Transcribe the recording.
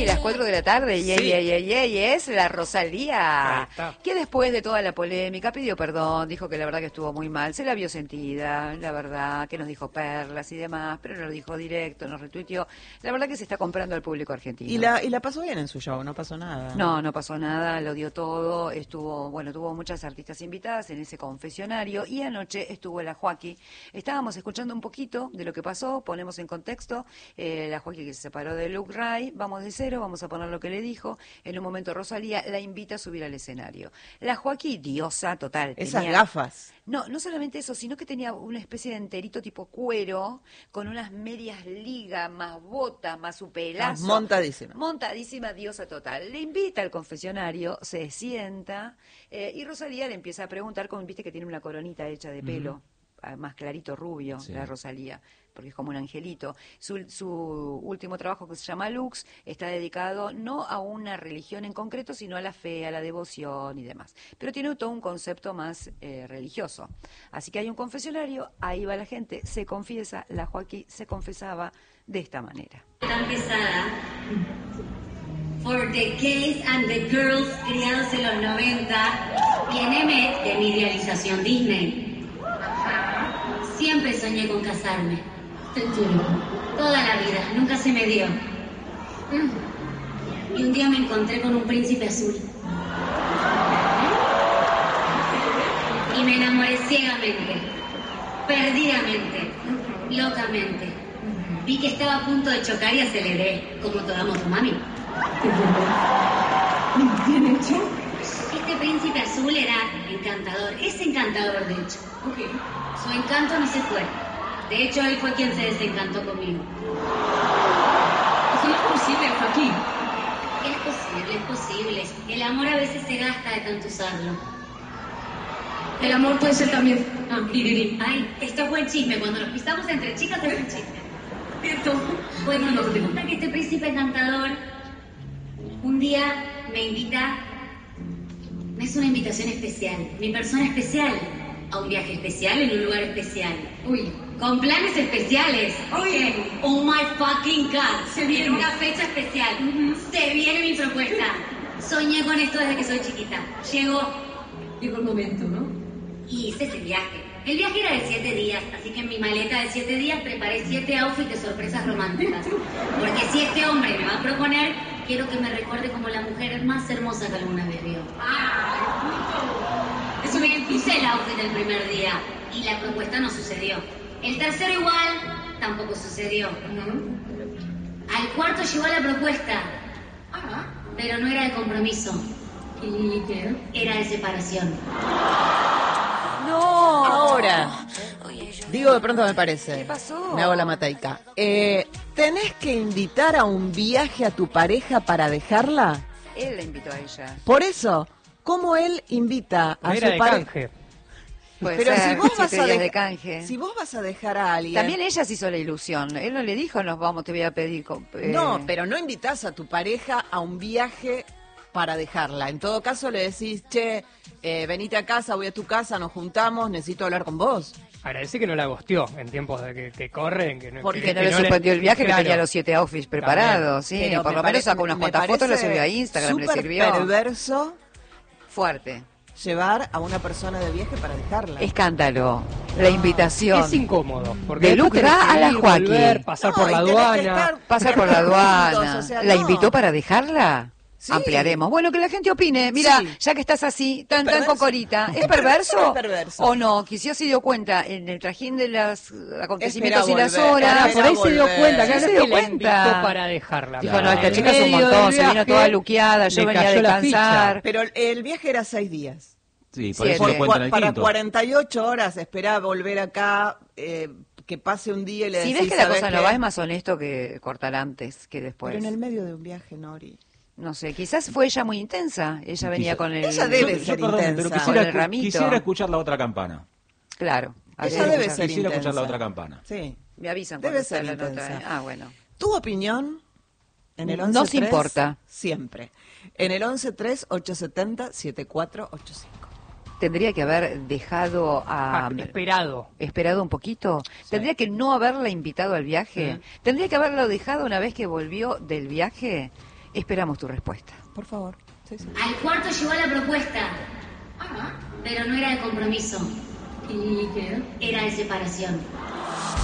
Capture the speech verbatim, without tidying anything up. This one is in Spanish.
Sí, las cuatro de la tarde, y, Sí. y, y, y, y es la Rosalía, que después de toda la polémica pidió perdón, dijo que la verdad que estuvo muy mal, se la vio sentida, la verdad, que nos dijo perlas y demás, pero no lo dijo directo, nos retuiteó. La verdad que se está comprando al público argentino. Y la, y la pasó bien en su show, no pasó nada. No, no pasó nada, lo dio todo, estuvo, bueno, tuvo muchas artistas invitadas en ese confesionario y anoche estuvo la Joaquí. Estábamos escuchando un poquito de lo que pasó, ponemos en contexto, eh, la Joaquí que se separó de Luke Ray, vamos de cero, vamos a poner lo que le dijo. En un momento Rosalía la invita a subir al escenario. La Joaquí, diosa total. Esas tenía, gafas. No, no solamente eso, sino que tenía una especie de enterito tipo cuero, con unas medias ligas, más botas, más su pelazo. Ah, montadísima. Montadísima, diosa total. Le invita al confesionario, se sienta, eh, y Rosalía le empieza a preguntar, como viste que tiene una coronita hecha de pelo, uh-huh. más clarito rubio, sí. La Rosalía, porque es como un angelito. Su, su último trabajo, que se llama Lux, está dedicado no a una religión en concreto, sino a la fe, a la devoción y demás. Pero tiene todo un concepto más eh, religioso. Así que hay un confesionario, ahí va la gente, se confiesa, la Joaquín se confesaba de esta manera. Tan pesada. For the gays and the girls criados en los noventa, viene Met de mi idealización Disney. Siempre soñé con casarme. Te juro. Toda la vida, nunca se me dio. Y un día me encontré con un príncipe azul. Y me enamoré ciegamente, perdidamente, locamente. Vi que estaba a punto de chocar y aceleré, como toda motomami. ¿Bien hecho? Este príncipe azul era encantador, es encantador de hecho. Okay. Su encanto no se fue. De hecho, él fue quien se desencantó conmigo. ¿Eso es posible, Joaquín? Es posible, es posible. El amor a veces se gasta de tanto usarlo. El amor puede ser también... Ah, ay, esto fue el chisme. Cuando nos pisamos entre chicas es un chisme. ¿Cierto? Bueno, nos resulta que este príncipe encantador un día me invita... Es una invitación especial. Mi persona especial a un viaje especial en un lugar especial. Uy. Con planes especiales. Oye, oh my fucking God. Se viene una fecha especial. Uh-huh. Se viene mi propuesta. Soñé con esto desde que soy chiquita. Llegó. Llegó el momento, ¿no? Y hice ese viaje. El viaje era de siete días, así que en mi maleta de siete días preparé siete outfits de sorpresas románticas. Porque si este hombre me va a proponer, quiero que me recuerde como la mujer más hermosa que alguna vez vio. Eso me puse el outfit del primer día y la propuesta no sucedió. El tercero igual, tampoco sucedió. Uh-huh. Al cuarto llegó la propuesta, uh-huh. Pero no era de compromiso. ¿Y qué? Era de separación. No, ahora. Digo, de pronto me parece. ¿Qué pasó? Me hago la mataica. Eh, ¿Tenés que invitar a un viaje a tu pareja para dejarla? Él la invitó a ella. Por eso, ¿cómo él invita a Era su de pareja? canje. Puede Pero ser, si vos vas siete a días dej- de canje. si vos vas a dejar a alguien. También ella se hizo la ilusión. Él no le dijo, nos vamos, te voy a pedir. Eh... No, pero no invitás a tu pareja a un viaje para dejarla. En todo caso le decís, che, eh, venite a casa, voy a tu casa, nos juntamos, necesito hablar con vos. Agradece que no la gosteó en tiempos de que, que corren. Que no, Porque que, no que le suspendió el viaje, claro. que tenía los siete outfits preparados. Sí, Pero por me lo pare- menos sacó unas me cuantas fotos, las parece subió a Instagram, le súper sirvió. perverso Fuerte. llevar a una persona de viaje para dejarla. Escándalo. La invitación. Es incómodo. Porque De después Lucra tenés que a la ir, Joaquín. volver, pasar No, por la y tenés que aduana. estar Pasar por la juntos, aduana. o sea, ¿La no. invitó para dejarla? Sí. Ampliaremos. Bueno, que la gente opine. Mira, Sí. ya que estás así, tan tan ¿Perverso? cocorita, ¿es ¿Es perverso? perverso o es perverso? ¿O no? Quizás se dio cuenta en el trajín de los acontecimientos Espera y las volver, horas. espera Por ahí se dio volver. cuenta, Sí, que se se dio dio cuenta. invitó para dejarla. Dijo, no, esta En chica es un medio montón, del se vino viaje, toda luqueada, yo le venía a cayó la descansar. ficha. Pero el viaje era seis días. Sí, por Siete. eso lo Por cuentan cua- el para quinto. cuarenta y ocho horas esperá volver acá, eh, que pase un día y le Si decís, ves que la ¿sabés cosa qué? no va, es más honesto que cortar antes que después. Pero en el medio de un viaje, Nori. No sé, quizás fue ella muy intensa. Ella venía Quizá- con el... Ella debe Yo- yo, ser perdón, intensa. pero Con quisiera, el ramito. quisiera escuchar la otra campana. Claro. Ella habría que debe escuchar. ser Quisiera intensa. escuchar la otra campana. Sí. Me avisan Debe cuando ser sea la nota. intensa. ¿eh? Ah, bueno. ¿Tu opinión? En el No once se tres, importa. Siempre. En el once tres ocho siete cero siete cuatro ocho cinco. Tendría que haber dejado a... Ah, esperado. Esperado un poquito. Tendría que no haberla invitado al viaje. Mm. Tendría que haberlo dejado una vez que volvió del viaje Esperamos tu respuesta. Por favor. Sí, sí. Al cuarto llegó la propuesta, pero no era de compromiso, ¿Y qué? era de separación.